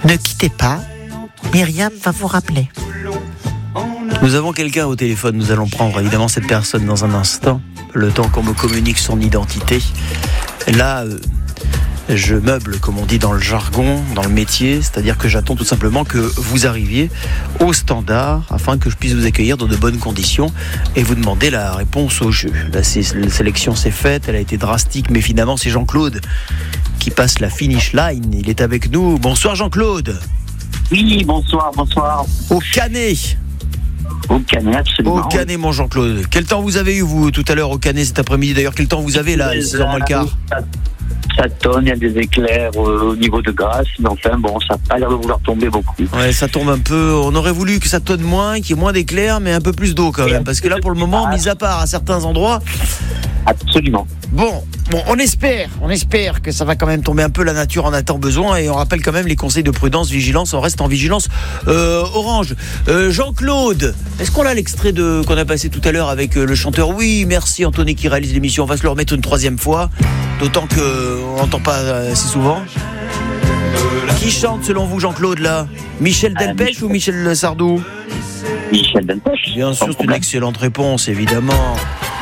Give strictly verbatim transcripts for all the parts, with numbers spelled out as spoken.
Ne quittez pas, Myriam va vous rappeler. Nous avons quelqu'un au téléphone, nous allons prendre évidemment cette personne dans un instant, le temps qu'on me communique son identité. Là, euh, je meuble, comme on dit dans le jargon, dans le métier, c'est-à-dire que j'attends tout simplement que vous arriviez au standard afin que je puisse vous accueillir dans de bonnes conditions et vous demander la réponse au jeu. La, la sélection s'est faite, elle a été drastique, mais finalement c'est Jean-Claude qui passe la finish line. Il est avec nous. Bonsoir Jean-Claude. Oui, bonsoir, bonsoir. Au Canet. Au Canet, absolument. Au Canet, mon Jean-Claude. Quel temps vous avez eu, vous, tout à l'heure au Canet, cet après-midi? D'ailleurs, quel temps vous avez là, six heures moins le quart? Ça, ça tonne, il y a des éclairs euh, au niveau de Grasse, mais enfin, bon, ça n'a pas l'air de vouloir tomber beaucoup. Ouais, ça tombe un peu. On aurait voulu que ça tonne moins, qu'il y ait moins d'éclairs, mais un peu plus d'eau quand même. Parce que là, pour le moment, mis à part à certains endroits. Absolument. Bon, bon, on espère, on espère que ça va quand même tomber un peu. La nature en a-t-elle besoin, et on rappelle quand même les conseils de prudence, vigilance. On reste en vigilance euh, orange. Euh, Jean-Claude, est-ce qu'on a l'extrait de qu'on a passé tout à l'heure avec euh, le chanteur? Oui, merci Anthony qui réalise l'émission. On va se le remettre une troisième fois, d'autant que on l'entend pas euh, assez souvent. Qui chante selon vous, Jean-Claude, là? Michel Delpech ou Michel Sardou? Michel Delpech. Bien sûr, c'est une excellente réponse, évidemment.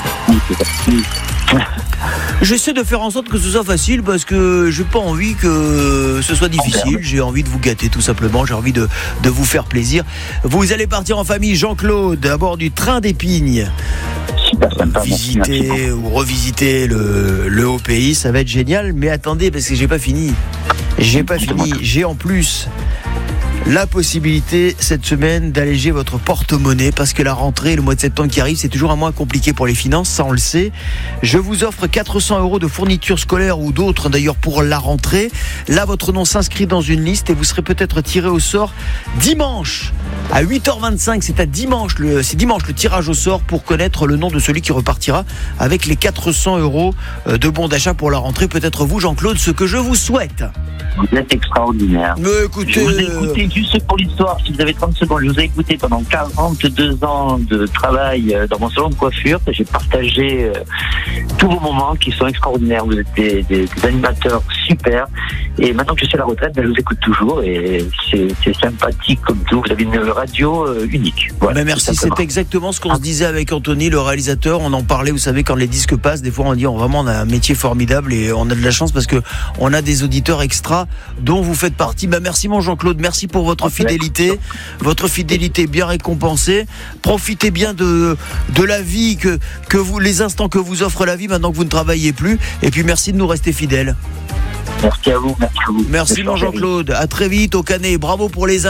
J'essaie de faire en sorte que ce soit facile parce que j'ai pas envie que ce soit difficile. J'ai envie de vous gâter tout simplement. J'ai envie de, de vous faire plaisir. Vous allez partir en famille, Jean-Claude, à bord du train d'Épines. Super sympa. Visiter ou revisiter le, le haut pays, ça va être génial. Mais attendez, parce que j'ai pas fini. J'ai pas fini. J'ai en plus la possibilité cette semaine d'alléger votre porte-monnaie parce que la rentrée, le mois de septembre qui arrive, c'est toujours un mois compliqué pour les finances, ça on le sait. Je vous offre quatre cents euros de fournitures scolaires ou d'autres d'ailleurs pour la rentrée. Là, votre nom s'inscrit dans une liste et vous serez peut-être tiré au sort dimanche à huit heures vingt-cinq. C'est à dimanche, le, c'est dimanche le tirage au sort pour connaître le nom de celui qui repartira avec les quatre cents euros de bons d'achat pour la rentrée. Peut-être vous, Jean-Claude, ce que je vous souhaite. Vous êtes extraordinaire. Mais écoutez, je vous ai écouté juste pour l'histoire, si vous avez trente secondes, je vous ai écouté pendant quarante-deux ans de travail dans mon salon de coiffure. J'ai partagé euh, tous vos moments qui sont extraordinaires. Vous êtes des, des, des animateurs super. Et maintenant que je suis à la retraite, ben, je vous écoute toujours et c'est, c'est sympathique comme tout. Vous avez une radio euh, unique. Voilà, ben merci, c'est exactement ce qu'on se disait avec Anthony, le réalisateur. On en parlait, vous savez, quand les disques passent, des fois on dit on, vraiment on a un métier formidable et on a de la chance parce que on a des auditeurs extra dont vous faites partie. Ben merci mon Jean-Claude, merci pour votre fidélité, votre fidélité bien récompensée. Profitez bien de de la vie que que vous, les instants que vous offre la vie maintenant que vous ne travaillez plus. Et puis merci de nous rester fidèles. Merci à vous, merci à vous. Merci mon Jean-Claude, à très vite au Canet. Bravo pour les